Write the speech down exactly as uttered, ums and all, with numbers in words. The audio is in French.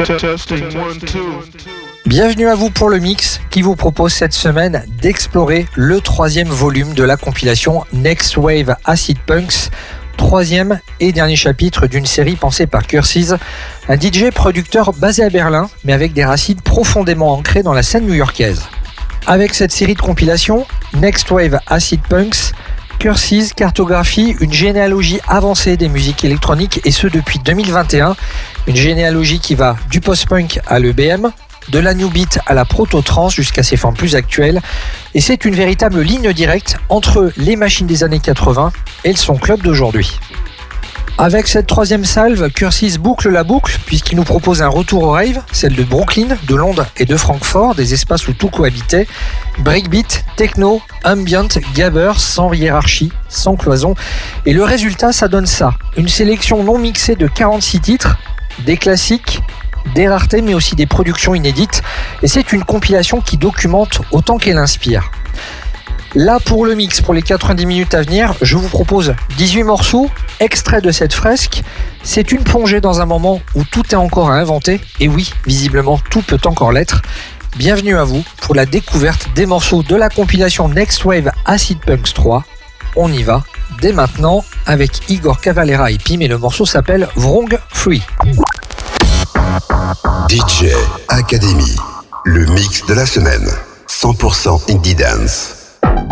Bienvenue à vous pour le mix qui vous propose cette semaine d'explorer le troisième volume de la compilation Next Wave Acid Punks, troisième et dernier chapitre d'une série pensée par Curses, un D J producteur basé à Berlin mais avec des racines profondément ancrées dans la scène new-yorkaise. Avec cette série de compilations, Next Wave Acid Punks, Curses cartographie une généalogie avancée des musiques électroniques et ce depuis deux mille vingt et un, une généalogie qui va du post-punk à l'E B M, de la new beat à la proto-trance jusqu'à ses formes plus actuelles, et c'est une véritable ligne directe entre les machines des années quatre-vingts et le son club d'aujourd'hui. Avec cette troisième salve, Curses boucle la boucle puisqu'il nous propose un retour au rave, celle de Brooklyn, de Londres et de Francfort, des espaces où tout cohabitait, breakbeat, techno, ambient, gabber, sans hiérarchie, sans cloison, et le résultat ça donne ça, une sélection non mixée de quarante-six titres, des classiques, des raretés mais aussi des productions inédites, et c'est une compilation qui documente autant qu'elle inspire. Là pour le mix, pour les quatre-vingt-dix minutes à venir, je vous propose dix-huit morceaux, extraits de cette fresque. C'est une plongée dans un moment où tout est encore à inventer, et oui, visiblement tout peut encore l'être. Bienvenue à vous pour la découverte des morceaux de la compilation Next Wave Acid Punks trois. On y va dès maintenant avec Igor Cavalera et Pim et le morceau s'appelle Wrong Free. D J Academy, le mix de la semaine, cent pour cent Indie Dance.